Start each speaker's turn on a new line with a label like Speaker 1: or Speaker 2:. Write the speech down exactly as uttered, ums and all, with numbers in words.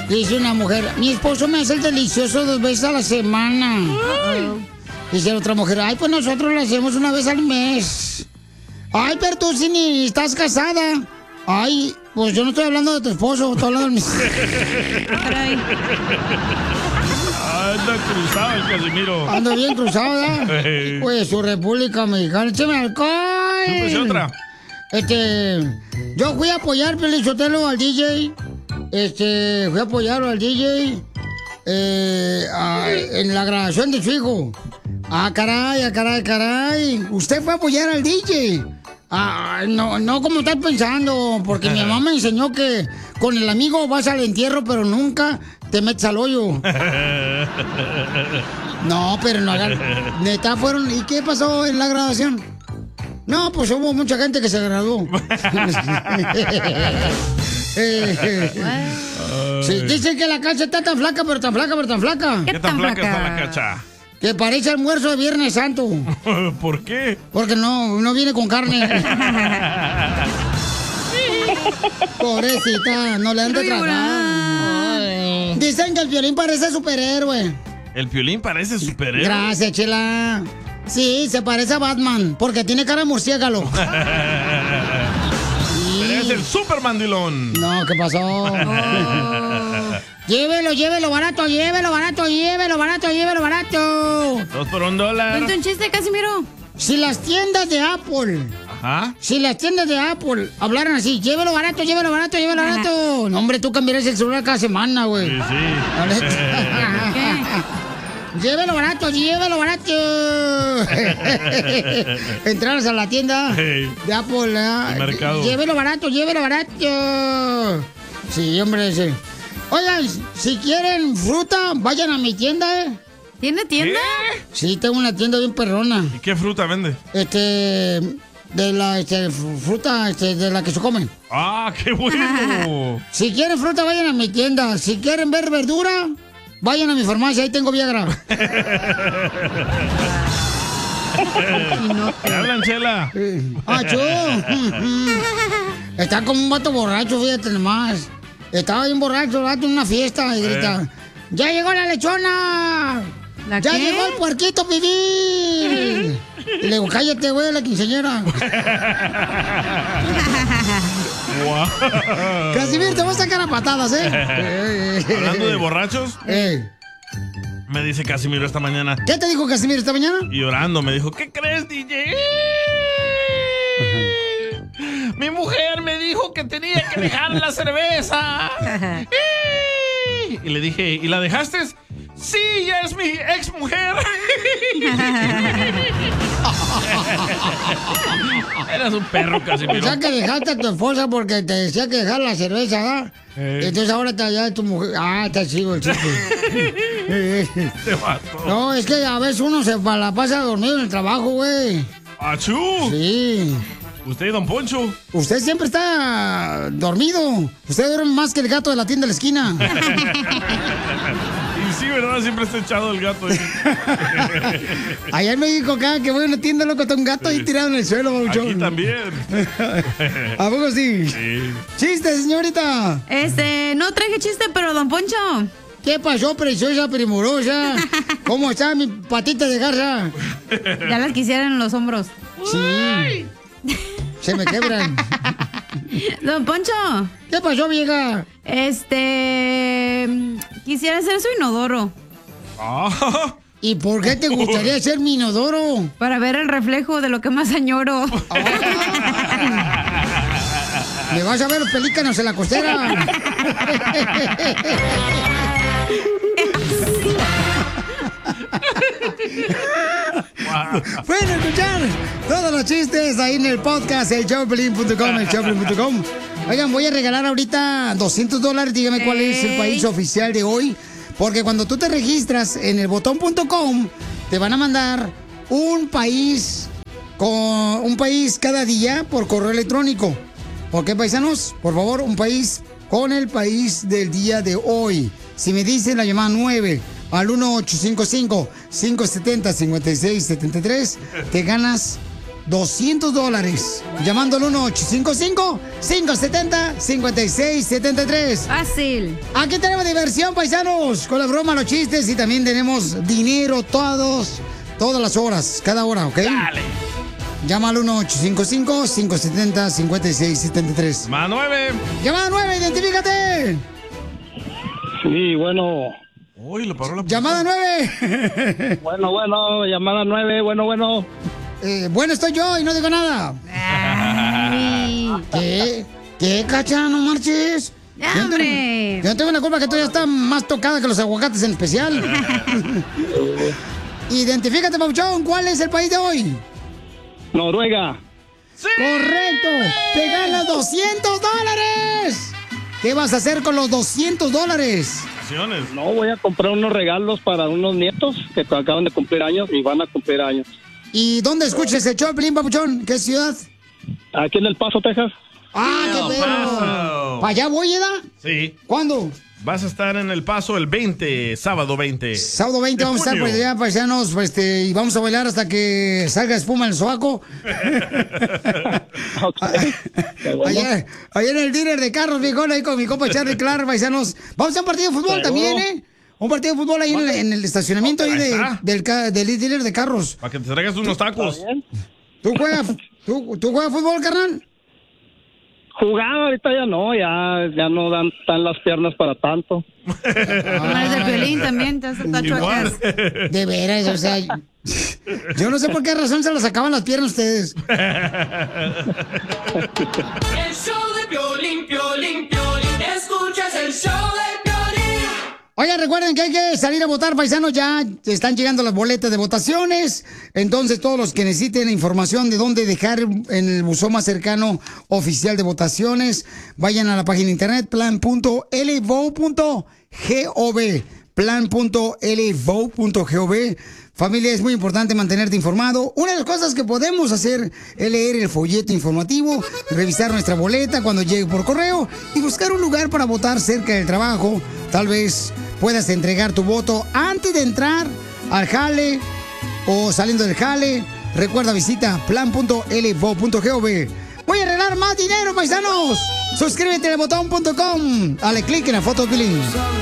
Speaker 1: Dice una mujer, mi esposo me hace el delicioso dos veces a la semana. Uh-oh. Dice la otra mujer, ay, pues nosotros lo hacemos una vez al mes. Ay, pero tú sí ni estás casada. Ay, pues yo no estoy hablando de tu esposo, estoy hablando de mi...
Speaker 2: Anda cruzado el Casimiro.
Speaker 1: Anda bien cruzado, ¿eh? Pues su República Mexicana. ¡Échame alcohol!
Speaker 2: ¿Qué otra?
Speaker 1: Este... Yo fui a apoyar, Pelichotelo, al D J. Este... Fui a apoyarlo al D J. Eh... A, en la grabación de su hijo. Ah, caray, ah, caray, caray. Usted fue a apoyar al D J. Ah, no, no como estás pensando. Porque mi mamá me enseñó que con el amigo vas al entierro, pero nunca te metes al hoyo. No, pero no hagan. Neta, fueron. ¿Y qué pasó en la graduación? No, pues hubo mucha gente que se graduó. Sí, dicen que la cacha está tan flaca, pero tan flaca, pero tan flaca.
Speaker 2: ¿Qué tan flaca está la cacha?
Speaker 1: Que parece almuerzo de Viernes Santo.
Speaker 2: ¿Por qué?
Speaker 1: Porque no, no viene con carne. Pobrecita, no le han de tragar. Dicen que el Piolín parece superhéroe.
Speaker 2: ¿El Piolín parece superhéroe?
Speaker 1: Gracias, Chela. Sí, se parece a Batman, porque tiene cara de murciélago.
Speaker 2: Pero es el Supermandilón.
Speaker 1: No, ¿qué pasó? Oh. Llévelo, llévelo barato, llévelo barato, llévelo barato, llévelo barato.
Speaker 2: Dos por un dólar.
Speaker 3: Cuenta un chiste, Casimiro.
Speaker 1: Si las tiendas de Apple...
Speaker 2: Ajá.
Speaker 1: Si las tiendas de Apple hablaran así, llévelo barato, llévelo barato, llévelo barato. No, hombre, tú cambiarás el celular cada semana, güey.
Speaker 2: Sí, sí.
Speaker 1: Llévelo barato, llévelo barato. Entraras a la tienda hey. de Apple, ¿eh?
Speaker 2: El mercado.
Speaker 1: Llévelo barato, llévelo barato. Sí, hombre, sí. Oigan, si quieren fruta, vayan a mi tienda, ¿eh?
Speaker 3: ¿Tiene tienda?
Speaker 2: ¿Qué?
Speaker 1: Sí, tengo una tienda bien perrona.
Speaker 2: ¿Y qué fruta vende?
Speaker 1: Este... De la este, fruta este, de la que se comen.
Speaker 2: ¡Ah, qué bueno!
Speaker 1: Si quieren fruta, vayan a mi tienda. Si quieren ver verdura, vayan a mi farmacia. Ahí tengo Viagra.
Speaker 2: ¿Te hablan, Chela?
Speaker 1: ¡Achú! Está como un vato borracho, fíjate nomás. Estaba bien borracho el vato en una fiesta y grita... Eh. ¡Ya llegó la lechona!
Speaker 3: ¿La
Speaker 1: ¡Ya
Speaker 3: qué?
Speaker 1: llegó el puerquito pibil! Y le digo, cállate, güey, la quinceañera.
Speaker 2: Wow.
Speaker 1: Casimiro, te voy a sacar a patadas, ¿eh?
Speaker 2: Hablando de borrachos,
Speaker 1: eh.
Speaker 2: me dice Casimiro esta mañana.
Speaker 1: ¿Qué te dijo Casimiro esta mañana?
Speaker 2: Y llorando, me dijo, ¿qué crees, D J? Uh-huh. Mi mujer me dijo que tenía que dejar la cerveza. Y le dije, ¿y la dejaste? Sí, ya es mi ex mujer. Eras un perro, Casimiro.
Speaker 1: O sea que dejaste a tu esposa porque te decía que dejar la cerveza, ¿verdad? Eh. Entonces ahora está ya tu mujer. Ah, está chido el chiste.
Speaker 2: Te mató.
Speaker 1: No, es que a veces uno se la pasa dormido en el trabajo, güey.
Speaker 2: ¿Achú?
Speaker 1: Sí.
Speaker 2: ¿Usted, don Poncho?
Speaker 1: Usted siempre está dormido. Usted duerme más que el gato de la tienda de la esquina.
Speaker 2: Y sí, ¿verdad? Siempre está echado el gato ahí.
Speaker 1: Allá en México, cada que voy a una tienda, loco, está un gato ahí tirado en el suelo, Bauchón.
Speaker 2: Aquí también.
Speaker 1: ¿A poco sí?
Speaker 2: Sí.
Speaker 1: ¡Chiste, señorita!
Speaker 3: Este, no traje chiste, pero don Poncho.
Speaker 1: ¿Qué pasó, preciosa, primorosa? ¿Cómo está mi patita de garza?
Speaker 3: Ya las quisieran en los hombros.
Speaker 1: Sí. Se me quebran.
Speaker 3: Don Poncho.
Speaker 1: ¿Qué pasó, vieja?
Speaker 3: Este... Quisiera ser su inodoro.
Speaker 2: Ah.
Speaker 1: ¿Y por qué te gustaría ser mi inodoro?
Speaker 3: Para ver el reflejo de lo que más añoro.
Speaker 1: Ah. ¿Me vas a ver los pelícanos en la costera? Wow. Pueden escuchar todos los chistes ahí en el podcast, el show pelín punto com, el show pelín punto com. Oigan, voy a regalar ahorita doscientos dólares. Dígame hey. cuál es el país oficial de hoy. Porque cuando tú te registras en el botón punto com, te van a mandar un país con un país cada día por correo electrónico. ¿Ok, paisanos? Por favor, un país con el país del día de hoy. Si me dicen la llamada nueve al uno ocho cinco cinco, cinco siete cero, cinco seis siete tres, te ganas doscientos dólares. Llamando al uno ocho cinco cinco, cinco siete cero, cinco seis siete tres.
Speaker 3: Fácil.
Speaker 1: Aquí tenemos diversión, paisanos, con la broma, los chistes y también tenemos dinero todos, todas las horas, cada hora, ¿ok?
Speaker 2: Dale.
Speaker 1: Llama al uno ocho cinco cinco, cinco siete cero, cinco seis siete tres.
Speaker 2: Más nueve.
Speaker 1: Llamada nueve, identifícate.
Speaker 4: Sí, bueno.
Speaker 2: Uy, lo paró la
Speaker 1: Llamada nueve.
Speaker 4: Bueno, bueno, llamada nueve, bueno, bueno.
Speaker 1: Eh, bueno, estoy yo y no digo nada.
Speaker 3: Ay.
Speaker 1: ¿Qué? ¿Qué, cacha? No marches.
Speaker 3: Ya,
Speaker 1: Yo no tengo-
Speaker 3: hombre.
Speaker 1: Yo no tengo la culpa que tú ya estás más tocada que los aguacates en especial. Identifícate, Pauchón, ¿cuál es el país de hoy?
Speaker 4: Noruega.
Speaker 2: ¡Sí!
Speaker 1: ¡Correcto! ¡Te ganas doscientos dólares! ¿Qué vas a hacer con los doscientos dólares?
Speaker 2: Acciones.
Speaker 4: No, voy a comprar unos regalos para unos nietos que acaban de cumplir años y van a cumplir años.
Speaker 1: ¿Y dónde escuchas el show, Pelín, Papuchón? ¿Qué ciudad?
Speaker 4: Aquí en El Paso, Texas.
Speaker 1: ¡Ah,
Speaker 2: El
Speaker 1: qué perro!
Speaker 2: Paso.
Speaker 1: ¿Para allá voy, Eda?
Speaker 2: Sí.
Speaker 1: ¿Cuándo?
Speaker 2: Vas a estar en El Paso el veinte, sábado veinte.
Speaker 1: Sábado veinte
Speaker 2: de
Speaker 1: vamos a estar
Speaker 2: junio.
Speaker 1: por allá, paisanos, pues, este, y vamos a bailar hasta que salga espuma en el sobaco.
Speaker 4: Ok. Qué bueno.
Speaker 1: Allá, allá en el dealer de carros, viejón, ahí con mi compa Charlie Clark, paisanos. Vamos a un partido de fútbol
Speaker 4: Seguro.
Speaker 1: también, ¿eh? Un partido de fútbol ahí en el, en el estacionamiento ahí
Speaker 2: Ahí
Speaker 1: de,
Speaker 2: está.
Speaker 1: del, ca- del dealer de carros.
Speaker 2: Para que te traigas unos tacos.
Speaker 4: ¿Está bien?
Speaker 1: ¿Tú juegas, tú, ¿Tú juegas fútbol, carnal?
Speaker 4: Jugaba, ahorita ya no, ya, ya no dan tan las piernas para tanto.
Speaker 3: Como el de Piolín también, te hace
Speaker 2: Igual.
Speaker 3: tachuecas.
Speaker 1: De veras, o sea, yo no sé por qué razón se las acaban las piernas ustedes.
Speaker 5: El show de Piolín, Piolín, Piolín. Escuchas el show de Piolín.
Speaker 1: Oigan, recuerden que hay que salir a votar, paisanos, ya están llegando las boletas de votaciones, entonces todos los que necesiten información de dónde dejar en el buzón más cercano oficial de votaciones, vayan a la página de internet plan punto l vote punto gov, plan punto l vote punto gov. Familia, es muy importante mantenerte informado. Una de las cosas que podemos hacer es leer el folleto informativo, revisar nuestra boleta cuando llegue por correo y buscar un lugar para votar cerca del trabajo. Tal vez puedas entregar tu voto antes de entrar al jale o saliendo del jale. Recuerda, visita plan punto l vote punto gov. Voy a arreglar más dinero, paisanos. Suscríbete a botón punto com. Dale clic en la foto de Piolín.